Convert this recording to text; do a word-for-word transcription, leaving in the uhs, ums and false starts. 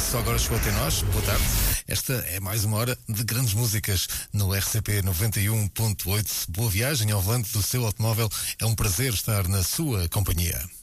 só agora chegou até nós, boa tarde. Esta é mais uma hora de grandes músicas no R C P noventa e um ponto oito. Boa viagem ao volante do seu automóvel. É um prazer estar na sua companhia.